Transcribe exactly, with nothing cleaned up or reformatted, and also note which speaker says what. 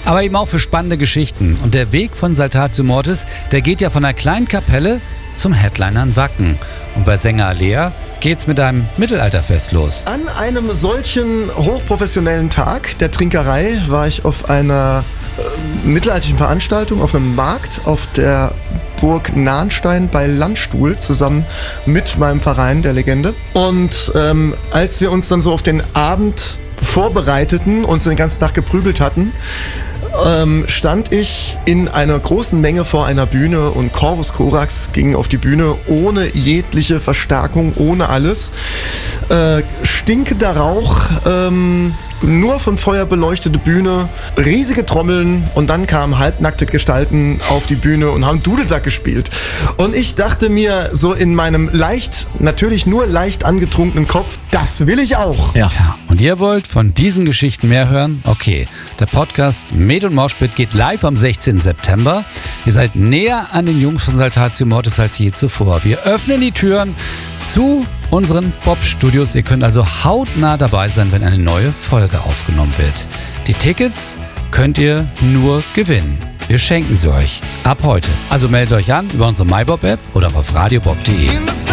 Speaker 1: aber eben auch für spannende Geschichten. Und der Weg von Saltatio Mortis, der geht ja von einer kleinen Kapelle zum Headliner in Wacken. Und bei Sänger Alea geht's mit einem Mittelalterfest los.
Speaker 2: An einem solchen hochprofessionellen Tag der Trinkerei war ich auf einer äh, mittelalterlichen Veranstaltung, auf einem Markt auf der Burg Nahnstein bei Landstuhl zusammen mit meinem Verein, der Legende. Und ähm, als wir uns dann so auf den Abend vorbereiteten, uns den ganzen Tag geprügelt hatten, ähm, stand ich in einer großen Menge vor einer Bühne und Corvus Corax ging auf die Bühne ohne jegliche Verstärkung, ohne alles. Äh, stinkender Rauch, ähm, nur von Feuer beleuchtete Bühne, riesige Trommeln und dann kamen halbnackte Gestalten auf die Bühne und haben Dudelsack gespielt. Und ich dachte mir so in meinem leicht, natürlich nur leicht angetrunkenen Kopf, das will ich auch.
Speaker 1: Ja. Tja, und ihr wollt von diesen Geschichten mehr hören? Okay, der Podcast Med und Moshpit geht live am sechzehnten September. Ihr seid näher an den Jungs von Saltatio Mortis als je zuvor. Wir öffnen die Türen zu unseren Bob-Studios. Ihr könnt also hautnah dabei sein, wenn eine neue Folge aufgenommen wird. Die Tickets könnt ihr nur gewinnen. Wir schenken sie euch ab heute. Also meldet euch an über unsere MyBob-App oder auf radiobob punkt de.